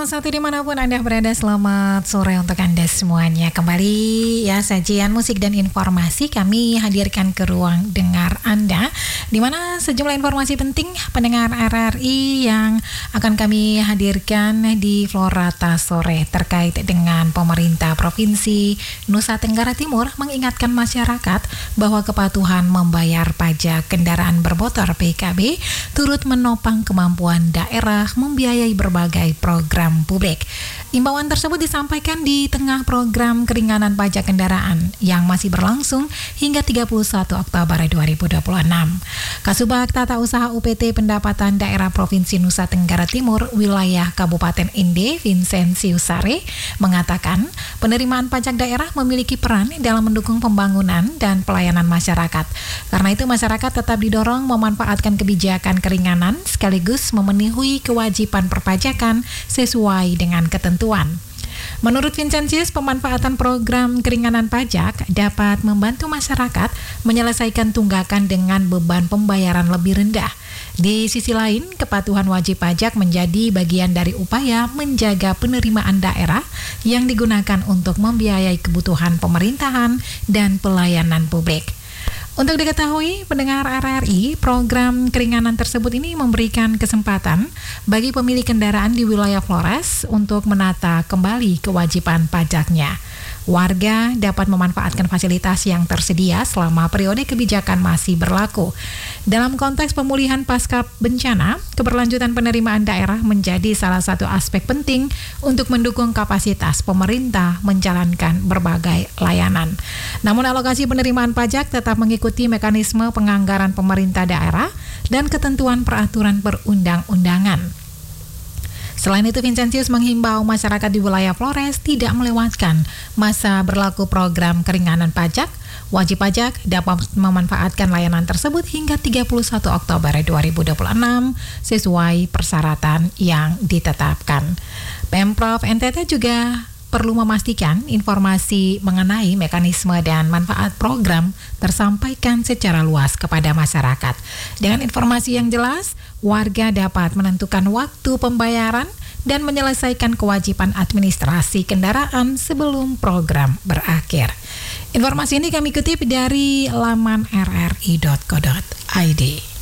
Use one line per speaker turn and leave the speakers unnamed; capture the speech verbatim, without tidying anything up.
nol satu dimanapun Anda berada, selamat sore untuk Anda semuanya. Kembali ya, sajian musik dan informasi kami hadirkan ke ruang dengar Anda, di mana sejumlah informasi penting pendengar R R I yang akan kami hadirkan di Florata sore terkait dengan pemerintah Provinsi Nusa Tenggara Timur mengingatkan masyarakat bahwa kepatuhan membayar pajak kendaraan bermotor P K B turut menopang kemampuan daerah membiayai berbagai program publik. Imbauan tersebut disampaikan di tengah program keringanan pajak kendaraan yang masih berlangsung hingga tiga puluh satu Oktober dua ribu dua puluh enam. Kasubag Tata Usaha U P T Pendapatan Daerah Provinsi Nusa Tenggara Timur Wilayah Kabupaten Ende, Vincenzius Sare, mengatakan penerimaan pajak daerah memiliki peran dalam mendukung pembangunan dan pelayanan masyarakat. Karena itu masyarakat tetap didorong memanfaatkan kebijakan keringanan sekaligus memenuhi kewajiban perpajakan sesuai dengan ketentuan. Menurut Vincenzius, pemanfaatan program keringanan pajak dapat membantu masyarakat menyelesaikan tunggakan dengan beban pembayaran lebih rendah. Di sisi lain, kepatuhan wajib pajak menjadi bagian dari upaya menjaga penerimaan daerah yang digunakan untuk membiayai kebutuhan pemerintahan dan pelayanan publik. Untuk diketahui pendengar R R I, program keringanan tersebut ini memberikan kesempatan bagi pemilik kendaraan di wilayah Flores untuk menata kembali kewajiban pajaknya. Warga dapat memanfaatkan fasilitas yang tersedia selama periode kebijakan masih berlaku. Dalam konteks pemulihan pasca bencana, keberlanjutan penerimaan daerah menjadi salah satu aspek penting untuk mendukung kapasitas pemerintah menjalankan berbagai layanan. Namun alokasi penerimaan pajak tetap mengikuti mekanisme penganggaran pemerintah daerah dan ketentuan peraturan perundang-undangan. Selain itu, Vincenzius menghimbau masyarakat di wilayah Flores tidak melewatkan masa berlaku program keringanan pajak. Wajib pajak dapat memanfaatkan layanan tersebut hingga tiga puluh satu Oktober dua ribu dua puluh enam sesuai persyaratan yang ditetapkan. Pemprov N T T juga perlu memastikan informasi mengenai mekanisme dan manfaat program tersampaikan secara luas kepada masyarakat. Dengan informasi yang jelas, warga dapat menentukan waktu pembayaran dan menyelesaikan kewajiban administrasi kendaraan sebelum program berakhir. Informasi ini kami kutip dari laman r r i dot co dot i d.